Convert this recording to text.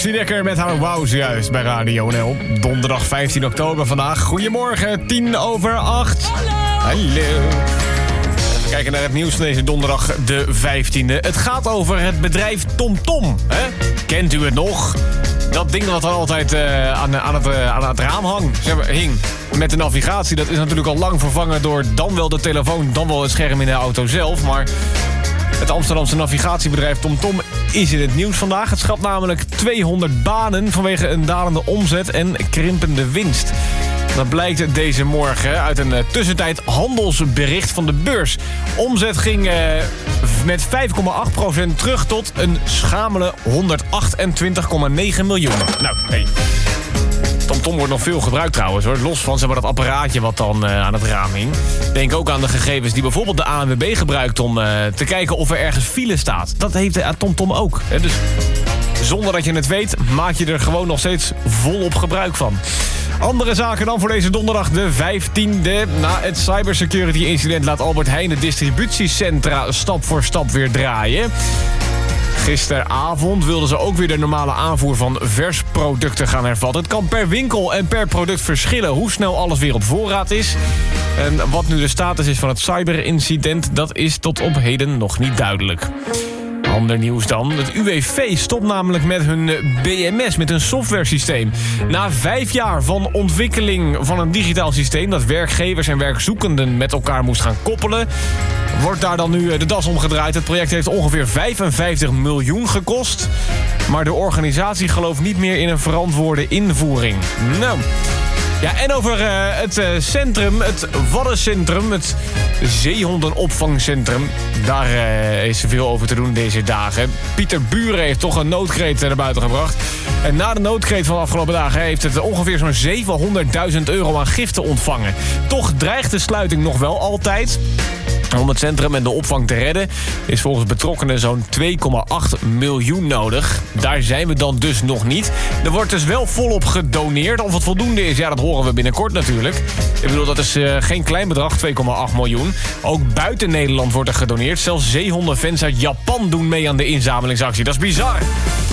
Roxy Dekker met haar Wow juist bij Radio NL. Donderdag 15 oktober vandaag. Goedemorgen, 7:10. Hallo. Even kijken naar het nieuws van deze donderdag de 15e. Het gaat over het bedrijf TomTom. Kent u het nog? Dat ding wat er altijd aan het raam hing. Met de navigatie, dat is natuurlijk al lang vervangen door dan wel de telefoon, dan wel het scherm in de auto zelf. Maar het Amsterdamse navigatiebedrijf TomTom is in het nieuws vandaag. Het schrapt namelijk 200 banen vanwege een dalende omzet en krimpende winst. Dat blijkt deze morgen uit een tussentijd handelsbericht van de beurs. Omzet ging met 5,8% terug tot een schamele 128,9 miljoen. Nou, hey. TomTom wordt nog veel gebruikt trouwens, hoor. Los van dat apparaatje wat dan aan het raam hing. Denk ook aan de gegevens die bijvoorbeeld de ANWB gebruikt om te kijken of er ergens file staat. Dat heeft de TomTom ook. Hè? Dus zonder dat je het weet, maak je er gewoon nog steeds volop gebruik van. Andere zaken dan voor deze donderdag de 15e. Na het cybersecurity incident laat Albert Heijn de distributiecentra stap voor stap weer draaien. Gisteravond wilden ze ook weer de normale aanvoer van versproducten gaan hervatten. Het kan per winkel en per product verschillen hoe snel alles weer op voorraad is. En wat nu de status is van het cyberincident, dat is tot op heden nog niet duidelijk. Ander nieuws dan. Het UWV stopt namelijk met hun BMS, met hun softwaresysteem. Na 5 jaar van ontwikkeling van een digitaal systeem dat werkgevers en werkzoekenden met elkaar moest gaan koppelen, wordt daar dan nu de das omgedraaid. Het project heeft ongeveer 55 miljoen gekost. Maar de organisatie gelooft niet meer in een verantwoorde invoering. Nou. Ja, en over het centrum, het Waddencentrum, het zeehondenopvangcentrum. Daar is veel over te doen deze dagen. Pieter Buren heeft toch een noodkreet naar buiten gebracht. En na de noodkreet van de afgelopen dagen heeft het ongeveer zo'n €700.000 aan giften ontvangen. Toch dreigt de sluiting nog wel altijd. Om het centrum en de opvang te redden is volgens betrokkenen zo'n 2,8 miljoen nodig. Daar zijn we dan dus nog niet. Er wordt dus wel volop gedoneerd. Of het voldoende is, ja, dat horen we binnenkort natuurlijk. Ik bedoel, dat is geen klein bedrag, 2,8 miljoen. Ook buiten Nederland wordt er gedoneerd. Zelfs zeehondenfans uit Japan doen mee aan de inzamelingsactie. Dat is bizar.